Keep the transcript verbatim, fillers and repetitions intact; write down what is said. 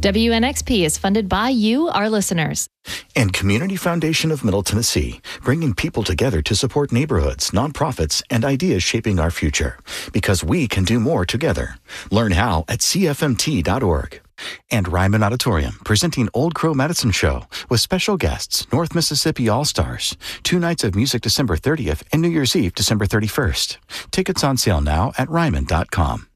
W N X P is funded by you, our listeners. And Community Foundation of Middle Tennessee, bringing people together to support neighborhoods, nonprofits, and ideas shaping our future. Because we can do more together. Learn how at C F M T dot org. And Ryman Auditorium, presenting Old Crow Medicine Show with special guests, North Mississippi All-Stars. Two nights of music December thirtieth and New Year's Eve December thirty-first. Tickets on sale now at Ryman dot com.